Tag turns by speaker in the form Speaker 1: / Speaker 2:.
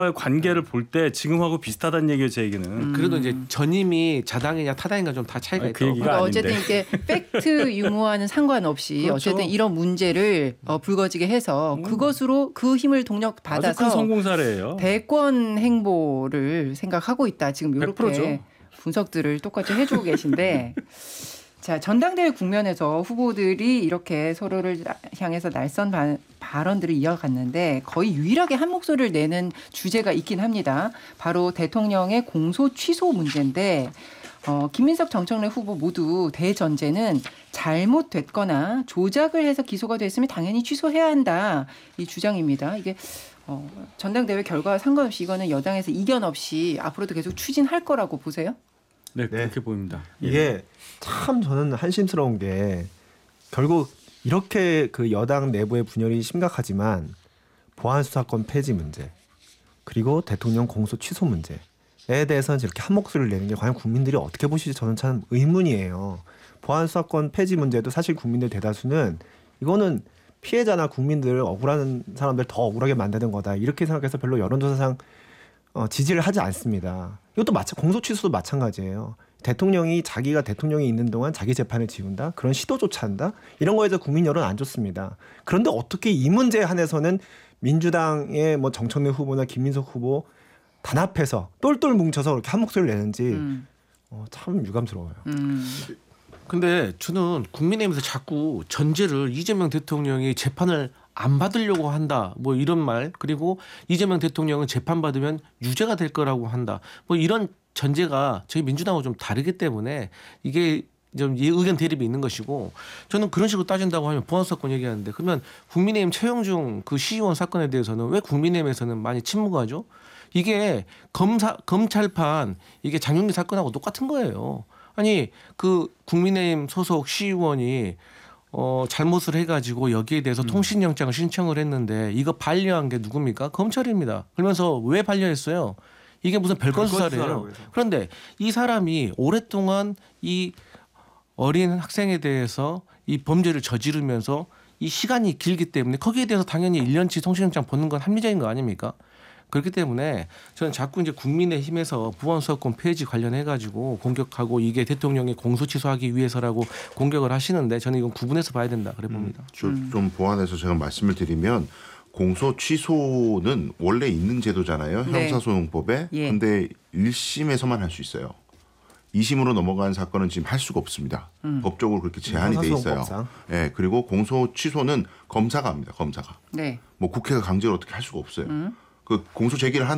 Speaker 1: 관계를 볼 때 지금하고 비슷하다는 얘기예요, 제 얘기는.
Speaker 2: 그래도 이제 전임이 자당이냐 타당인가 좀 다 차이가 있다고.
Speaker 1: 그 얘기가
Speaker 3: 그러니까
Speaker 1: 아닌데.
Speaker 3: 어쨌든 이게 팩트 유무와는 상관없이
Speaker 1: 그렇죠.
Speaker 3: 어쨌든 이런 문제를 불거지게 해서 그것으로 그 힘을
Speaker 1: 아주 큰
Speaker 3: 동력받아서
Speaker 1: 성공 사례예요.
Speaker 3: 대권 행보를 생각하고 있다. 지금 이렇게
Speaker 1: 100%죠.
Speaker 3: 분석들을 똑같이 해주고 계신데 자, 전당대회 국면에서 후보들이 이렇게 서로를 향해서 날선 발언들을 이어갔는데 거의 유일하게 한 목소리를 내는 주제가 있긴 합니다. 바로 대통령의 공소 취소 문제인데 김민석 정청래 후보 모두 대전제는 잘못됐거나 조작을 해서 기소가 됐으면 당연히 취소해야 한다. 이 주장입니다. 이게 전당대회 결과와 상관없이 이거는 여당에서 이견 없이 앞으로도 계속 추진할 거라고 보세요?
Speaker 1: 네, 그렇게 보입니다.
Speaker 4: 이게 참 저는 한심스러운 게 결국 이렇게 그 여당 내부의 분열이 심각하지만 보안수사권 폐지 문제 그리고 대통령 공소 취소 문제에 대해서는 이렇게 한 목소리를 내는 게 과연 국민들이 어떻게 보실지 저는 참 의문이에요. 보안수사권 폐지 문제도 사실 국민들 대다수는 이거는 피해자나 국민들 억울한 사람들 더 억울하게 만드는 거다 이렇게 생각해서 별로 여론조사상 지지를 하지 않습니다. 이것도 공소 취소도 마찬가지예요. 대통령이 자기가 대통령이 있는 동안 자기 재판을 지운다? 그런 시도조차 한다? 이런 거에서 국민 여론 안 좋습니다. 그런데 어떻게 이 문제에 한해서는 민주당의 뭐 정청래 후보나 김민석 후보 단합해서 똘똘 뭉쳐서 그렇게 한 목소리를 내는지 참 유감스러워요.
Speaker 2: 근데 저는 국민의힘에서 자꾸 전제를 이재명 대통령이 재판을 안 받으려고 한다. 뭐 이런 말. 그리고 이재명 대통령은 재판받으면 유죄가 될 거라고 한다. 뭐 이런 전제가 저희 민주당하고 좀 다르기 때문에 이게 좀 의견 대립이 있는 것이고 저는 그런 식으로 따진다고 하면 보안수사권 얘기하는데 그러면 국민의힘 최영중 그 시의원 사건에 대해서는 왜 국민의힘에서는 많이 침묵하죠? 이게 검찰판 이게 장윤기 사건하고 똑같은 거예요. 아니 그 국민의힘 소속 시의원이 잘못을 해가지고 여기에 대해서 통신영장을 신청을 했는데 이거 반려한 게 누굽니까? 검찰입니다. 그러면서 왜 반려했어요? 이게 무슨 별건 수사래요. 그런데 이 사람이 오랫동안 이 어린 학생에 대해서 이 범죄를 저지르면서 이 시간이 길기 때문에 거기에 대해서 당연히 1년치 통신영장 받는 건 합리적인 거 아닙니까? 그렇기 때문에 저는 자꾸 이제 국민의힘에서 보안수사권 폐지 관련해 가지고 공격하고 이게 대통령이 공소취소하기 위해서라고 공격을 하시는데 저는 이건 구분해서 봐야 된다 그래 봅니다.
Speaker 5: 좀 보완해서 제가 말씀을 드리면 공소 취소는 원래 있는 제도잖아요.
Speaker 3: 네.
Speaker 5: 형사소송법에. 그런데 1심에서만 할 수 있어요. 2심으로 넘어간 사건은 지금 할 수가 없습니다. 법적으로 그렇게 제한이 돼 있어요. 네, 그리고 공소 취소는 검사가 합니다. 검사가.
Speaker 3: 네.
Speaker 5: 뭐 국회가 강제로 어떻게 할 수가 없어요. 그 공소 제기를 한